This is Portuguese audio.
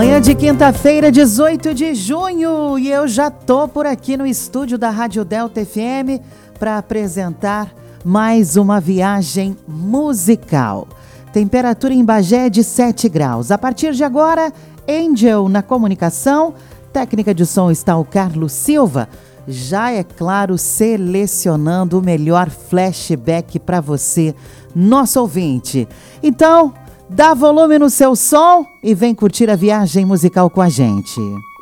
Manhã de quinta-feira, 18 de junho, e eu já tô por aqui no estúdio da Rádio Delta FM para apresentar mais uma viagem musical. Temperatura em Bagé de 7 graus. A partir de agora, Angel na comunicação. Técnica de som está o Carlos Silva. Já é claro, selecionando o melhor flashback para você, nosso ouvinte. Então, dá volume no seu som e vem curtir a viagem musical com a gente.